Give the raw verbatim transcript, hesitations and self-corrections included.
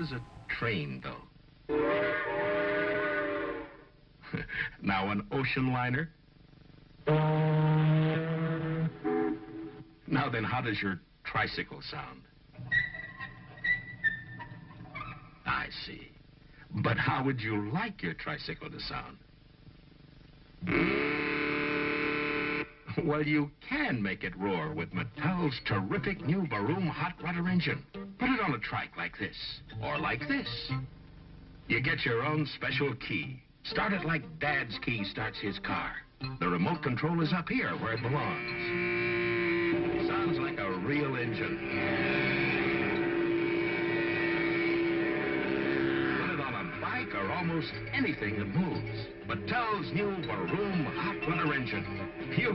is a train, though? Now an ocean liner? Now then, how does your tricycle sound? I see. But how would you like your tricycle to sound? Well, you can make it roar with Mattel's terrific new Varoom hot rudder engine. Put it on a trike like this, or like this. You get your own special key. Start it like Dad's key starts his car. The remote control is up here where it belongs. Sounds like a real engine. Put it on a bike or almost anything that moves. Mattel's new Varoom hot rudder engine. You